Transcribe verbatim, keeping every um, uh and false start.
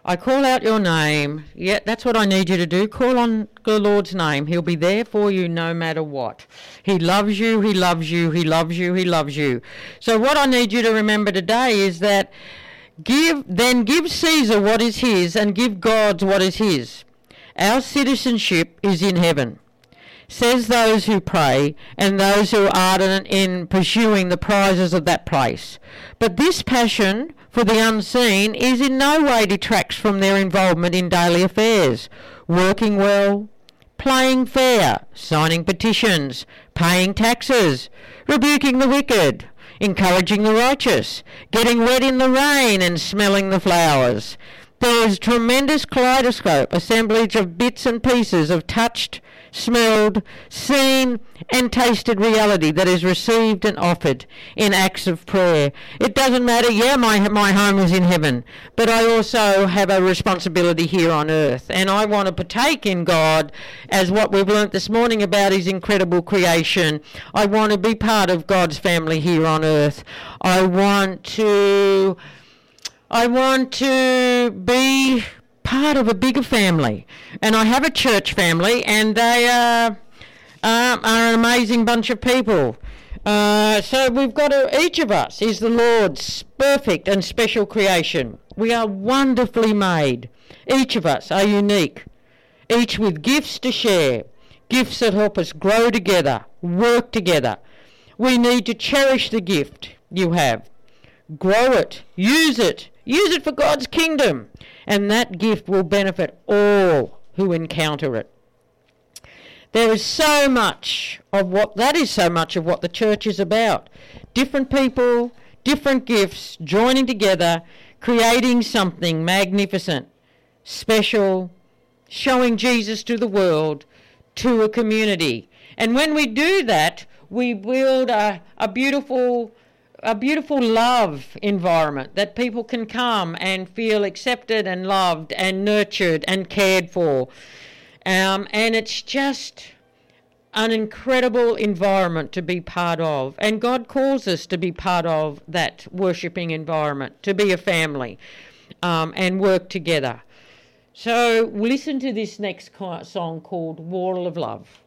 I call out your name. Yeah, that's what I need you to do. Call on the Lord's name. He'll be there for you no matter what. He loves you, he loves you, he loves you, he loves you. So what I need you to remember today is that give then give Caesar what is his and give God what is his. Our citizenship is in heaven, says those who pray and those who are ardent in pursuing the prizes of that place. But this passion for the unseen is in no way detracts from their involvement in daily affairs, working well, playing fair, signing petitions, paying taxes, rebuking the wicked, encouraging the righteous, getting wet in the rain and smelling the flowers. There is tremendous kaleidoscope, assemblage of bits and pieces of touched, smelled, seen and tasted reality that is received and offered in acts of prayer. It doesn't matter, yeah, my my home is in heaven, but I also have a responsibility here on earth, and I want to partake in God as what we've learnt this morning about his incredible creation. I want to be part of God's family here on earth. I want to I want to be part of a bigger family, and I have a church family, and they uh, uh, are an amazing bunch of people. Uh, so we've got to, each of us is the Lord's perfect and special creation. We are wonderfully made. Each of us are unique, each with gifts to share, gifts that help us grow together, work together. We need to cherish the gift you have, grow it, use it, use it for God's kingdom, and that gift will benefit all who encounter it. There is so much of what, that is so much of what the church is about. Different people, different gifts, joining together, creating something magnificent, special, showing Jesus to the world, to a community. And when we do that, we build a, a beautiful a beautiful love environment that people can come and feel accepted and loved and nurtured and cared for. Um, and it's just an incredible environment to be part of. And God calls us to be part of that worshipping environment, to be a family um, and work together. So listen to this next song called Wall of Love.